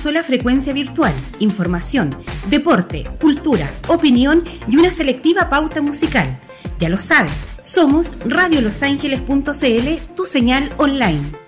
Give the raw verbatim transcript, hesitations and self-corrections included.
sola frecuencia virtual, información, deporte, cultura, opinión y una selectiva pauta musical. Ya lo sabes, somos radio los ángeles punto c l, tu señal online.